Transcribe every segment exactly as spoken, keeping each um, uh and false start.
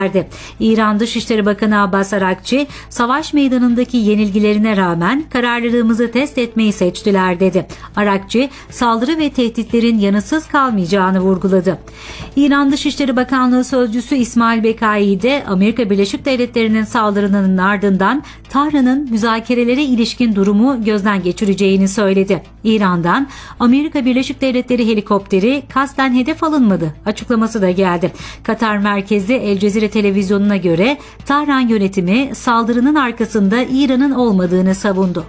İran Dışişleri Bakanı Abbas Arakçı, savaş meydanındaki yenilgilerine rağmen kararlılığımızı test etmeyi seçtiler dedi. Arakçı, saldırı ve tehditlerin yanıtsız kalmayacağını vurguladı. İran Dışişleri Bakanlığı Sözcüsü İsmail Bekai de Amerika Birleşik Devletleri'nin saldırının ardından Tahran'ın müzakerelere ilişkin durumu gözden geçireceğini söyledi. İran'dan Amerika Birleşik Devletleri helikopteri kasten hedef alınmadı açıklaması da geldi. Katar merkezli El Cezire televizyonuna göre Tahran yönetimi saldırının arkasında İran'ın olmadığını savundu.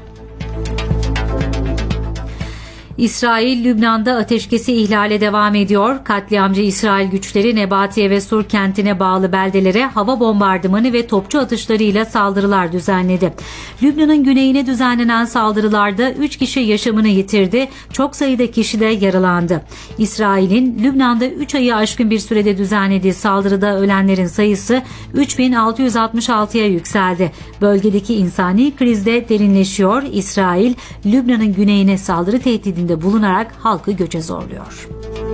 İsrail, Lübnan'da ateşkesi ihlale devam ediyor. Katliamcı İsrail güçleri Nebatiye ve Sur kentine bağlı beldelere hava bombardımanı ve topçu atışlarıyla saldırılar düzenledi. Lübnan'ın güneyine düzenlenen saldırılarda üç kişi yaşamını yitirdi. Çok sayıda kişi de yaralandı. İsrail'in Lübnan'da üç ayı aşkın bir sürede düzenlediği saldırıda ölenlerin sayısı üç bin altı yüz altmış altıya yükseldi. Bölgedeki insani kriz de derinleşiyor. İsrail, Lübnan'ın güneyine saldırı tehdidinde bulunarak halkı göçe zorluyor.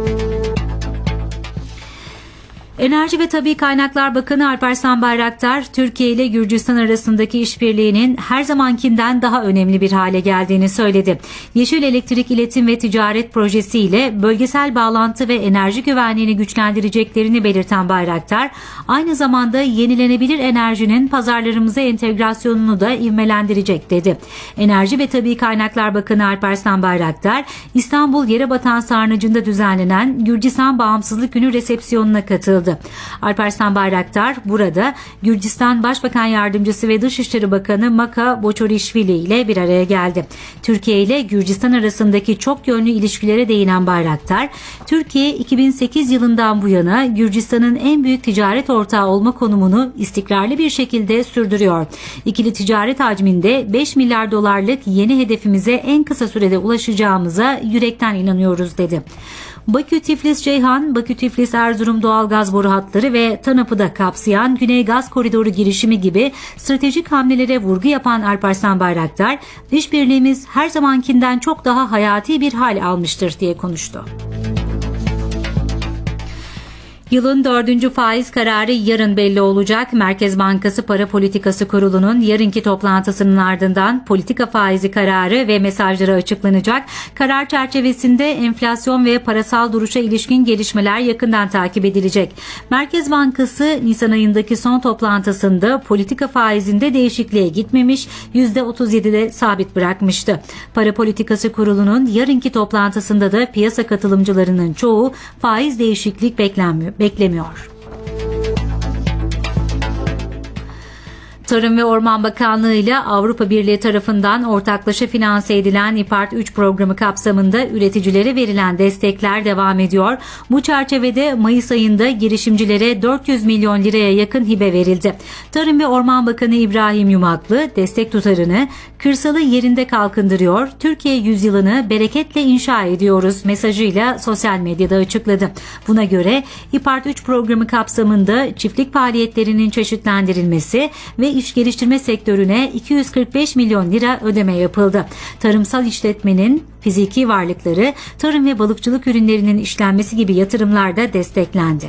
Enerji ve Tabii Kaynaklar Bakanı Alparslan Bayraktar, Türkiye ile Gürcistan arasındaki işbirliğinin her zamankinden daha önemli bir hale geldiğini söyledi. Yeşil Elektrik İletim ve Ticaret Projesi ile bölgesel bağlantı ve enerji güvenliğini güçlendireceklerini belirten Bayraktar, aynı zamanda yenilenebilir enerjinin pazarlarımıza entegrasyonunu da ivmelendirecek dedi. Enerji ve Tabii Kaynaklar Bakanı Alparslan Bayraktar, İstanbul Yerebatan Sarnıcı'nda düzenlenen Gürcistan Bağımsızlık Günü resepsiyonuna katıldı. Alparslan Bayraktar burada Gürcistan Başbakan Yardımcısı ve Dışişleri Bakanı Maka Boçorişvili ile bir araya geldi. Türkiye ile Gürcistan arasındaki çok yönlü ilişkilere değinen Bayraktar, Türkiye iki bin sekiz yılından bu yana Gürcistan'ın en büyük ticaret ortağı olma konumunu istikrarlı bir şekilde sürdürüyor. İkili ticaret hacminde beş milyar dolarlık yeni hedefimize en kısa sürede ulaşacağımıza yürekten inanıyoruz dedi. Bakü-Tiflis-Ceyhan, Bakü-Tiflis-Erzurum doğalgaz boru hatları ve TANAP'ı da kapsayan Güney Gaz Koridoru girişimi gibi stratejik hamlelere vurgu yapan Alparslan Bayraktar, işbirliğimiz her zamankinden çok daha hayati bir hal almıştır diye konuştu. Yılın dördüncü faiz kararı yarın belli olacak. Merkez Bankası Para Politikası Kurulu'nun yarınki toplantısının ardından politika faizi kararı ve mesajları açıklanacak. Karar çerçevesinde enflasyon ve parasal duruşa ilişkin gelişmeler yakından takip edilecek. Merkez Bankası Nisan ayındaki son toplantısında politika faizinde değişikliğe gitmemiş, yüzde otuz yedide sabit bırakmıştı. Para Politikası Kurulu'nun yarınki toplantısında da piyasa katılımcılarının çoğu faiz değişiklik beklenmiyor. beklemiyor. Tarım ve Orman Bakanlığı ile Avrupa Birliği tarafından ortaklaşa finanse edilen İPART üç programı kapsamında üreticilere verilen destekler devam ediyor. Bu çerçevede Mayıs ayında girişimcilere dört yüz milyon liraya yakın hibe verildi. Tarım ve Orman Bakanı İbrahim Yumaklı destek tutarını kırsalı yerinde kalkındırıyor, Türkiye yüzyılını bereketle inşa ediyoruz mesajıyla sosyal medyada açıkladı. Buna göre İPART üç programı kapsamında çiftlik faaliyetlerinin çeşitlendirilmesi ve iş geliştirme sektörüne iki yüz kırk beş milyon lira ödeme yapıldı. Tarımsal işletmenin fiziki varlıkları, tarım ve balıkçılık ürünlerinin işlenmesi gibi yatırımlar da desteklendi.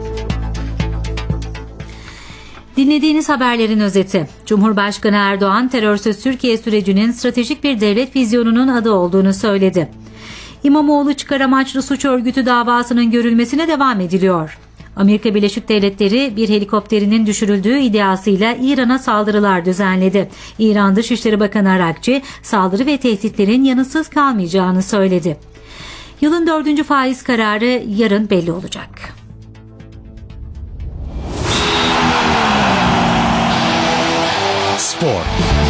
Dinlediğiniz haberlerin özeti. Cumhurbaşkanı Erdoğan, terörsüz Türkiye sürecinin stratejik bir devlet vizyonunun adı olduğunu söyledi. İmamoğlu çıkar amaçlı suç örgütü davasının görülmesine devam ediliyor. Amerika Birleşik Devletleri bir helikopterinin düşürüldüğü iddiasıyla İran'a saldırılar düzenledi. İran Dışişleri Bakanı Arakçı, saldırı ve tehditlerin yanıtsız kalmayacağını söyledi. Yılın dördüncü faiz kararı yarın belli olacak. Spor.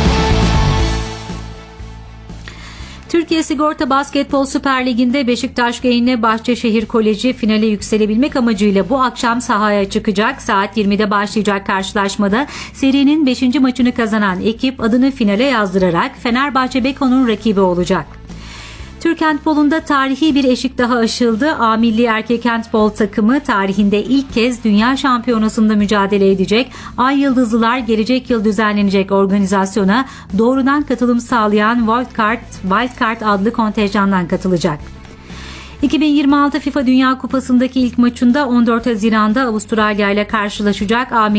Türkiye Sigorta Basketbol Süper Ligi'nde Beşiktaş Geyne Bahçeşehir Koleji finale yükselebilmek amacıyla bu akşam sahaya çıkacak. Saat yirmide başlayacak karşılaşmada serinin beşinci maçını kazanan ekip adını finale yazdırarak Fenerbahçe Beko'nun rakibi olacak. Türk handbolunda tarihi bir eşik daha aşıldı. A Milli Erkek Handbol takımı tarihinde ilk kez Dünya Şampiyonası'nda mücadele edecek. Ay Yıldızlılar gelecek yıl düzenlenecek organizasyona doğrudan katılım sağlayan Wildcard, Wildcard adlı kontenjandan katılacak. iki bin yirmi altı FIFA Dünya Kupası'ndaki ilk maçında on dört Haziran'da Avustralya ile karşılaşacak. A